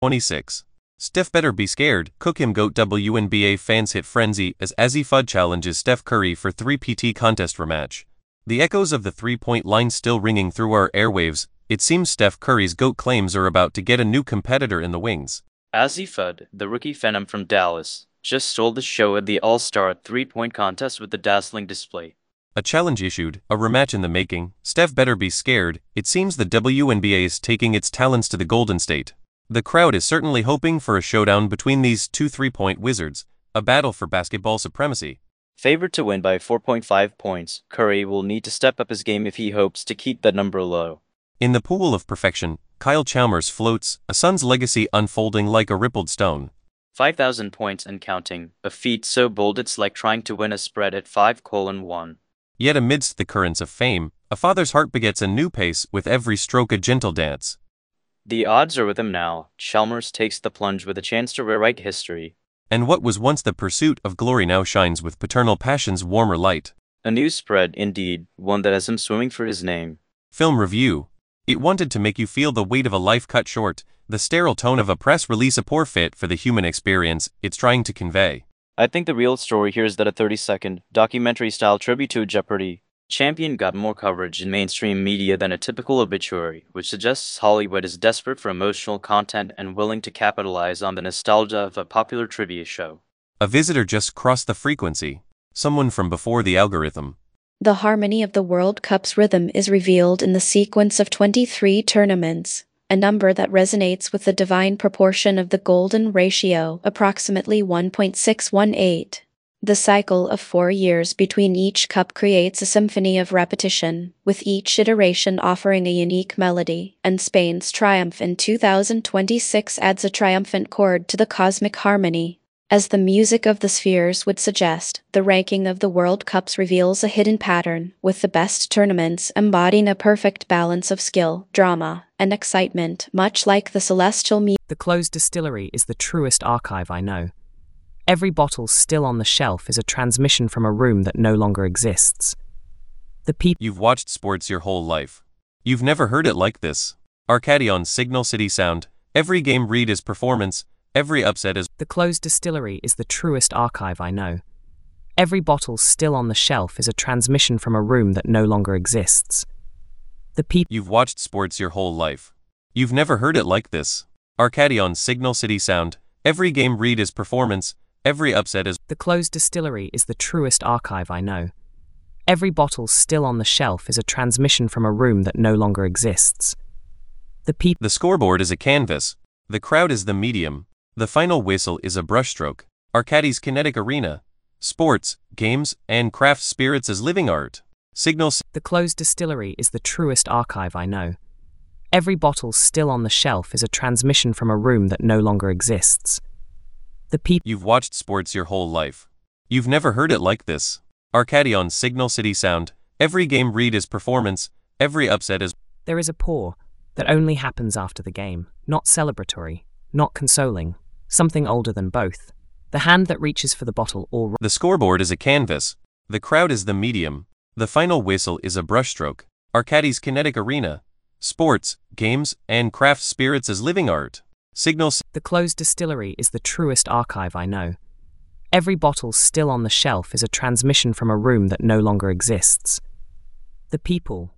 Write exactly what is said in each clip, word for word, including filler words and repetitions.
twenty-six. Steph better be scared. Cook him GOAT. W N B A fans hit frenzy as Azzi Fudd challenges Steph Curry for three P T contest rematch. The echoes of the three-point line still ringing through our airwaves. It seems Steph Curry's GOAT claims are about to get a new competitor in the wings. Azzi Fudd, the rookie phenom from Dallas, just stole the show at the All-Star three-point contest with a dazzling display. A challenge issued, a rematch in the making. Steph better be scared. It seems the W N B A is taking its talents to the Golden State. The crowd is certainly hoping for a showdown between these two three-point wizards, a battle for basketball supremacy. Favored to win by four point five points, Curry will need to step up his game if he hopes to keep that number low. In the pool of perfection, Kyle Chalmers floats, a son's legacy unfolding like a rippled stone. five thousand points and counting, a feat so bold it's like trying to win a spread at five colon one. Yet amidst the currents of fame, a father's heart begets a new pace with every stroke a gentle dance. The odds are with him now. Chalmers takes the plunge with a chance to rewrite history. And what was once the pursuit of glory now shines with paternal passion's warmer light. A new spread, indeed, one that has him swimming for his name. Film review. It wanted to make you feel the weight of a life cut short, the sterile tone of a press release, a poor fit for the human experience it's trying to convey. I think the real story here is that a thirty-second, documentary-style tribute to Jeopardy! Champion got more coverage in mainstream media than a typical obituary, which suggests Hollywood is desperate for emotional content and willing to capitalize on the nostalgia of a popular trivia show. A visitor just crossed the frequency. Someone from before the algorithm. The harmony of the World Cup's rhythm is revealed in the sequence of twenty-three tournaments, a number that resonates with the divine proportion of the golden ratio, approximately one point six one eight. The cycle of four years between each cup creates a symphony of repetition, with each iteration offering a unique melody, and Spain's triumph in two thousand twenty-six adds a triumphant chord to the cosmic harmony. As the music of the spheres would suggest, the ranking of the World Cups reveals a hidden pattern, with the best tournaments embodying a perfect balance of skill, drama, and excitement, much like the celestial music. The closed distillery is the truest archive I know. Every bottle still on the shelf is a transmission from a room that no longer exists. The people. You've watched sports your whole life. You've never heard it like this. Arcadion Signal City Sound. Every game read is performance. Every upset is. The closed distillery is the truest archive I know. Every bottle still on the shelf is a transmission from a room that no longer exists. The people. You've watched sports your whole life. You've never heard it like this. Arcadion Signal City Sound. Every game read is performance. Every upset is. The closed distillery is the truest archive I know. Every bottle still on the shelf is a transmission from a room that no longer exists. The people. The scoreboard is a canvas. The crowd is the medium. The final whistle is a brushstroke. Arcadi's kinetic arena. Sports, games, and craft spirits as living art. Signals. The closed distillery is the truest archive I know. Every bottle still on the shelf is a transmission from a room that no longer exists. The people. You've watched sports your whole life. You've never heard it like this. Arcadion Signal City Sound. Every game read is performance. Every upset is. There is a pour that only happens after the game, not celebratory, not consoling, something older than both. The hand that reaches for the bottle or. The scoreboard is a canvas. The crowd is the medium. The final whistle is a brushstroke. Arcadi's kinetic arena. Sports, games, and craft spirits as living art. Signals. The closed distillery is the truest archive I know. Every bottle still on the shelf is a transmission from a room that no longer exists. The people.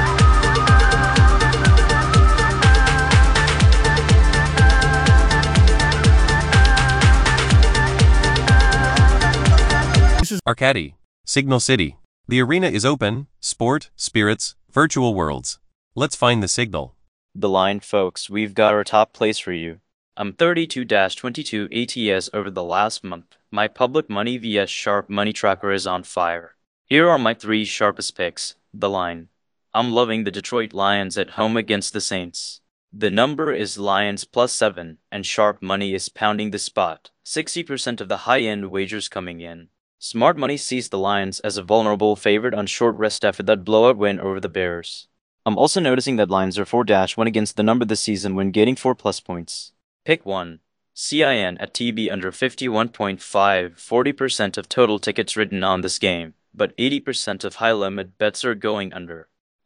This is Arcadi, Signal City. The arena is open, sport, spirits, virtual worlds. Let's find the signal. The line, folks, we've got our top place for you. I'm thirty-two twenty-two A T S over the last month. My public money via Sharp Money Tracker is on fire. Here are my three sharpest picks. The line. I'm loving the Detroit Lions at home against the Saints. The number is Lions plus seven, and Sharp Money is pounding the spot. sixty percent of the high-end wagers coming in. Smart Money sees the Lions as a vulnerable favorite on short rest after that blowout win over the Bears. I'm also noticing that Lions are four one against the number this season when getting four plus points. Pick one. C I N at T B under fifty-one point five, forty percent of total tickets written on this game, but eighty percent of high-limit bets are going under.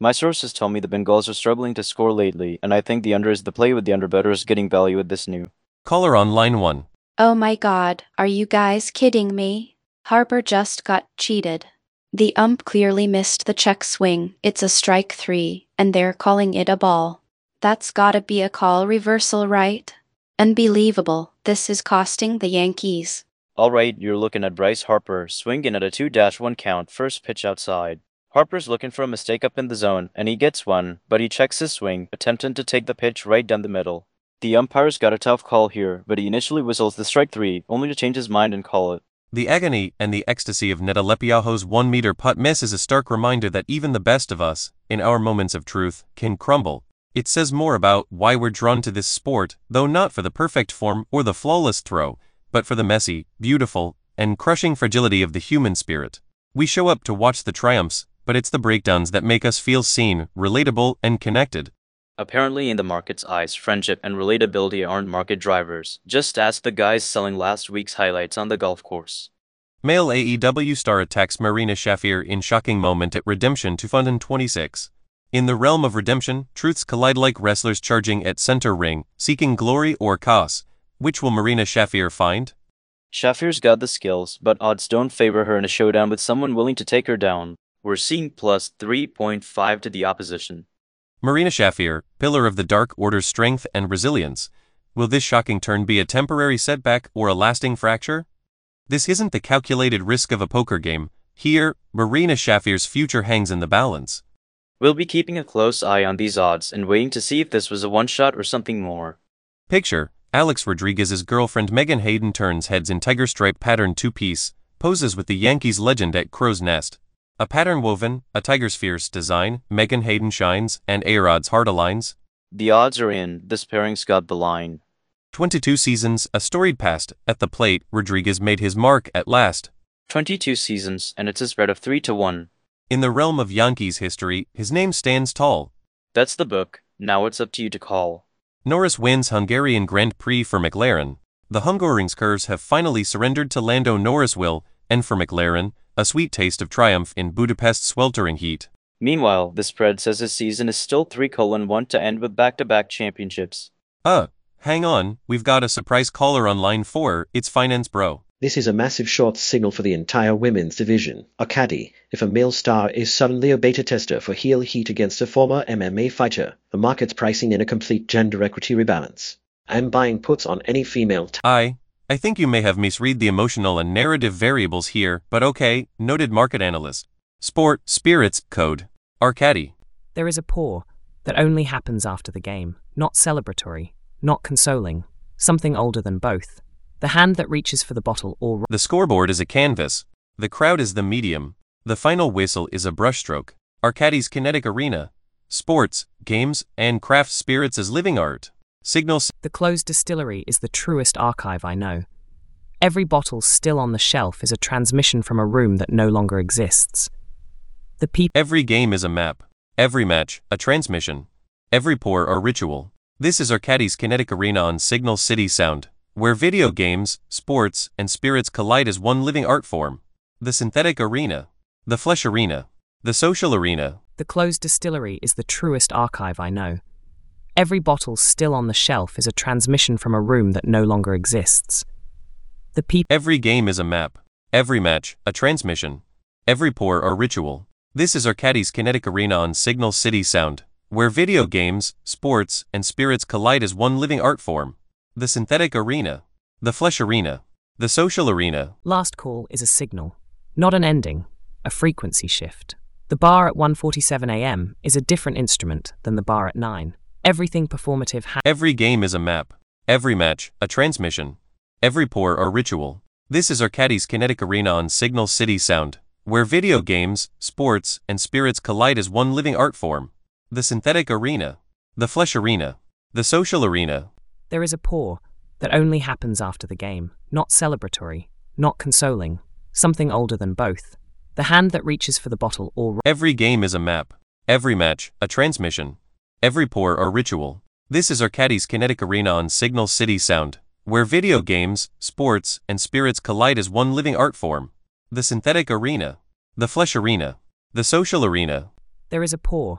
My sources tell me the Bengals are struggling to score lately, and I think the under is the play with the underbettors getting value with this new. Caller on line one. Oh my god, are you guys kidding me? Harper just got cheated. The ump clearly missed the check swing, it's a strike three, and they're calling it a ball. That's gotta be a call reversal, right? Unbelievable, this is costing the Yankees. Alright, you're looking at Bryce Harper, swinging at a two one count, first pitch outside. Harper's looking for a mistake up in the zone, and he gets one, but he checks his swing, attempting to take the pitch right down the middle. The umpire's got a tough call here, but he initially whistles the strike three, only to change his mind and call it. The agony and the ecstasy of Neta Lepiajo's one-meter putt miss is a stark reminder that even the best of us, in our moments of truth, can crumble. It says more about why we're drawn to this sport, though not for the perfect form or the flawless throw, but for the messy, beautiful, and crushing fragility of the human spirit. We show up to watch the triumphs, but it's the breakdowns that make us feel seen, relatable, and connected. Apparently in the market's eyes, friendship and relatability aren't market drivers. Just ask the guys selling last week's highlights on the golf course. Male A E W star attacks Marina Shafir in shocking moment at Redemption two thousand twenty-six. In the realm of redemption, truths collide like wrestlers charging at center ring, seeking glory or chaos. Which will Marina Shafir find? Shafir's got the skills, but odds don't favor her in a showdown with someone willing to take her down. We're seeing plus three point five to the opposition. Marina Shafir, pillar of the Dark Order's strength and resilience. Will this shocking turn be a temporary setback or a lasting fracture? This isn't the calculated risk of a poker game. Here, Marina Shafir's future hangs in the balance. We'll be keeping a close eye on these odds and waiting to see if this was a one-shot or something more. Picture, Alex Rodriguez's girlfriend Megan Hayden turns heads in tiger stripe pattern two-piece, poses with the Yankees legend at Crow's Nest. A pattern woven, a tiger's fierce design, Megan Hayden shines, and A-Rod's heart aligns. The odds are in, this pairing's got the line. twenty-two seasons, a storied past, at the plate, Rodriguez made his mark at last. twenty-two seasons, and it's a spread of three to one. In the realm of Yankees history, his name stands tall. That's the book, now it's up to you to call. Norris wins Hungarian Grand Prix for McLaren. The Hungaroringers have finally surrendered to Lando Norris will, and for McLaren, a sweet taste of triumph in Budapest's sweltering heat. Meanwhile, the spread says his season is still three colon one to end with back-to-back championships. Uh, hang on, we've got a surprise caller on line four, it's Finance Bro. This is a massive short signal for the entire women's division. A caddy, if a male star is suddenly a beta tester for heel heat against a former M M A fighter, the market's pricing in a complete gender equity rebalance. I'm buying puts on any female t- I, I think you may have misread the emotional and narrative variables here, but okay, noted market analyst. Sport, spirits, code. Our caddy. There is a pour that only happens after the game, not celebratory, not consoling, something older than both. The hand that reaches for the bottle or... The scoreboard is a canvas. The crowd is the medium. The final whistle is a brushstroke. Our caddy's kinetic arena. Sports, games, and craft spirits as living art. Signal... The closed distillery is the truest archive I know. Every bottle still on the shelf is a transmission from a room that no longer exists. The people... Every game is a map. Every match, a transmission. Every pour a ritual. This is our caddy's kinetic arena on Signal City Sound, where video games, sports, and spirits collide as one living art form. The synthetic arena. The flesh arena. The social arena. The closed distillery is the truest archive I know. Every bottle still on the shelf is a transmission from a room that no longer exists. The people... Every game is a map. Every match, a transmission. Every pour a ritual. This is our caddy's kinetic arena on Signal City Sound, where video games, sports, and spirits collide as one living art form. The synthetic arena. The flesh arena. The social arena. Last call is a signal, not an ending, a frequency shift. The bar at one forty-seven a m is a different instrument than the bar at nine. Everything performative ha- Every game is a map. Every match, a transmission. Every pour a ritual. This is our caddy's kinetic arena on Signal City Sound, where video games, sports, and spirits collide as one living art form. The synthetic arena. The flesh arena. The social arena. There is a pour that only happens after the game, not celebratory, not consoling, something older than both. The hand that reaches for the bottle or... Every game is a map. Every match, a transmission. Every pour a ritual. This is our caddy's kinetic arena on Signal City Sound, where video games, sports, and spirits collide as one living art form. The synthetic arena. The flesh arena. The social arena. There is a pour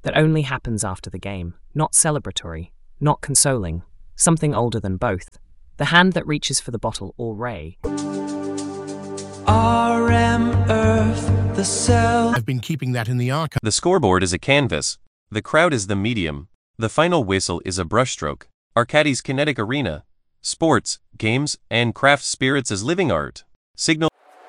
that only happens after the game, not celebratory, not consoling, something older than both. The hand that reaches for the bottle or ray. R M Earth, the cell. I've been keeping that in the archive. The scoreboard is a canvas. The crowd is the medium. The final whistle is a brushstroke. Arcadie's kinetic arena. Sports, games, and craft spirits as living art. Signal.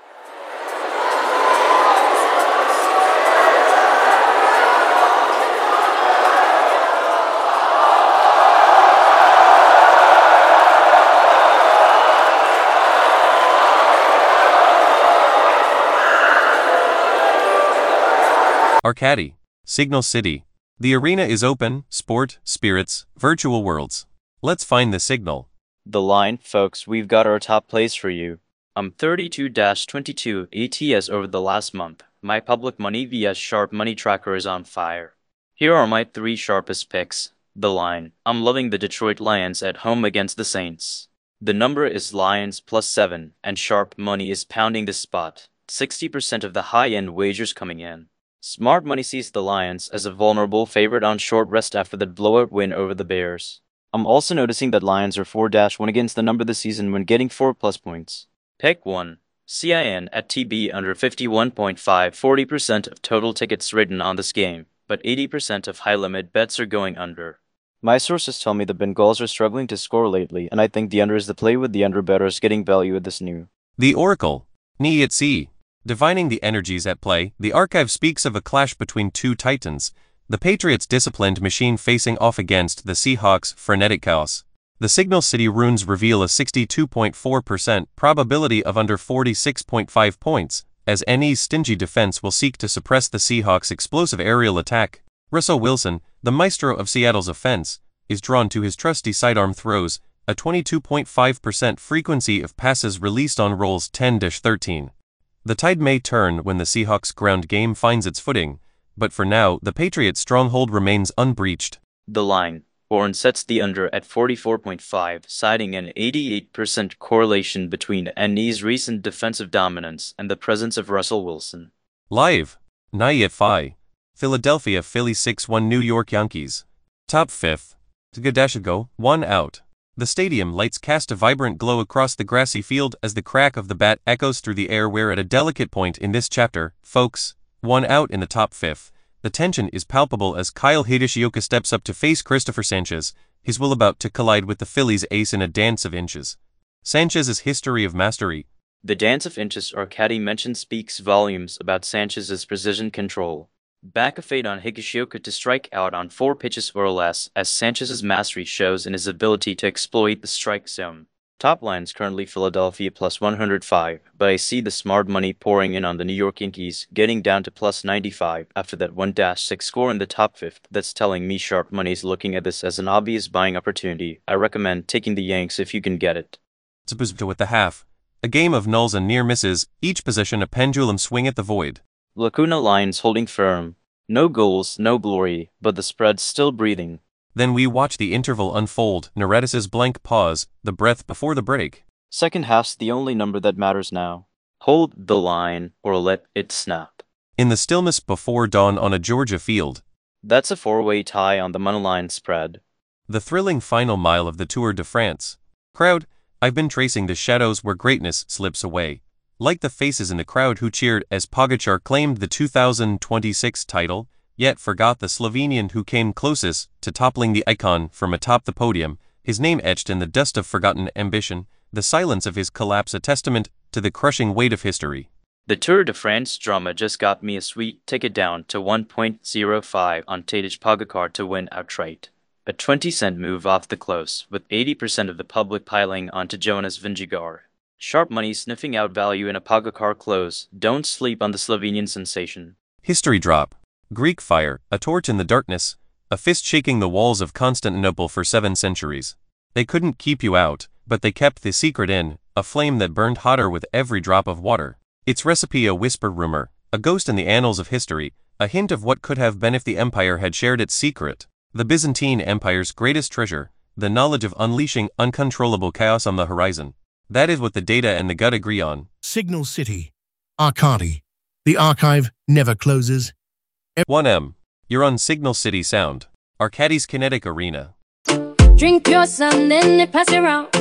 Arcadie. Signal City. The arena is open, sport, spirits, virtual worlds. Let's find the signal. The line, folks, we've got our top plays for you. I'm thirty-two twenty-two A T S over the last month. My public money via Sharp Money Tracker is on fire. Here are my three sharpest picks. The line. I'm loving the Detroit Lions at home against the Saints. The number is Lions plus seven, and Sharp Money is pounding this spot. sixty percent of the high-end wagers coming in. Smart Money sees the Lions as a vulnerable favorite on short rest after the blowout win over the Bears. I'm also noticing that Lions are four one against the number this season when getting four plus points. Pick one. C I N at T B under fifty-one point five. forty percent of total tickets written on this game, but eighty percent of high-limit bets are going under. My sources tell me the Bengals are struggling to score lately, and I think the under is the play with the under bettors getting value at this new. The Oracle. Ni at sea. Divining the energies at play, the archive speaks of a clash between two titans, the Patriots' disciplined machine facing off against the Seahawks' frenetic chaos. The Signal City runes reveal a sixty-two point four percent probability of under forty-six point five points, as N E's stingy defense will seek to suppress the Seahawks' explosive aerial attack. Russell Wilson, the maestro of Seattle's offense, is drawn to his trusty sidearm throws, a twenty-two point five percent frequency of passes released on rolls ten to thirteen. The tide may turn when the Seahawks' ground game finds its footing, but for now, the Patriots' stronghold remains unbreached. The line. Bourne sets the under at forty-four point five, citing an eighty-eight percent correlation between N E's recent defensive dominance and the presence of Russell Wilson. Live. Nai at five. Philadelphia Phillies six one New York Yankees. Top fifth. Tgadashigo, one out. The stadium lights cast a vibrant glow across the grassy field as the crack of the bat echoes through the air. We're at a delicate point in this chapter, folks. One out in the top fifth. The tension is palpable as Kyle Higashioka steps up to face Christopher Sanchez, his will about to collide with the Phillies ace in a dance of inches. Sanchez's history of mastery. The dance of inches Arcadie mentioned speaks volumes about Sanchez's precision control. Back a fade on Higashioka to strike out on four pitches or less, as Sanchez's mastery shows in his ability to exploit the strike zone. Top line's currently Philadelphia plus one hundred five, but I see the smart money pouring in on the New York Yankees, getting down to plus ninety-five after that one six score in the top fifth. That's telling me Sharp Money's looking at this as an obvious buying opportunity. I recommend taking the Yanks if you can get it. It's with the half. A game of nulls and near misses, each possession a pendulum swing at the void. Lacuna Lions holding firm. No goals, no glory, but the spread's still breathing. Then we watch the interval unfold, Neretis's blank pause, the breath before the break. Second half's the only number that matters now. Hold the line, or let it snap. In the stillness before dawn on a Georgia field. That's a four-way tie on the moneyline spread. The thrilling final mile of the Tour de France. Crowd, I've been tracing the shadows where greatness slips away. Like the faces in the crowd who cheered as Pogačar claimed the two thousand twenty-six title, yet forgot the Slovenian who came closest to toppling the icon from atop the podium, his name etched in the dust of forgotten ambition, the silence of his collapse a testament to the crushing weight of history. The Tour de France drama just got me a sweet ticket down to one point oh five on Tadej Pogačar to win outright. A twenty cent move off the close, with eighty percent of the public piling onto Jonas Vingegaard. Sharp Money sniffing out value in a Pogačar close. Don't sleep on the Slovenian sensation. History drop. Greek fire, a torch in the darkness, a fist shaking the walls of Constantinople for seven centuries. They couldn't keep you out, but they kept the secret in, a flame that burned hotter with every drop of water. Its recipe a whispered rumor, a ghost in the annals of history, a hint of what could have been if the empire had shared its secret. The Byzantine Empire's greatest treasure, the knowledge of unleashing uncontrollable chaos on the horizon. That is what the data and the gut agree on. Signal City. Arcadie. The archive never closes. one M. You're on Signal City Sound, Arcadie's Kinetic Arena. Drink your sun, then it pass around.